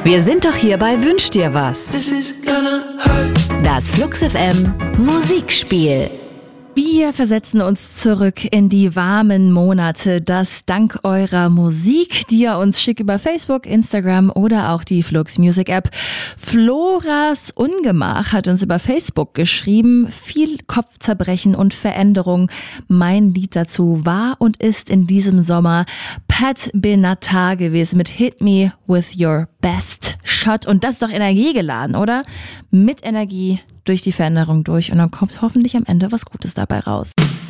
Wir sind doch hier bei Wünsch dir was. Das Flux FM Musikspiel. Wir versetzen uns zurück in die warmen Monate, das dank eurer Musik, die ihr uns schickt über Facebook, Instagram oder auch die Flux Music App. Floras Ungemach hat uns über Facebook geschrieben, viel Kopfzerbrechen und Veränderung. Mein Lied dazu war und ist in diesem Sommer Pat Benatar gewesen mit Hit Me With Your Best Shot. Und das ist doch energiegeladen, oder? Mit Energie durch die Veränderung durch und dann kommt hoffentlich am Ende was Gutes dabei raus.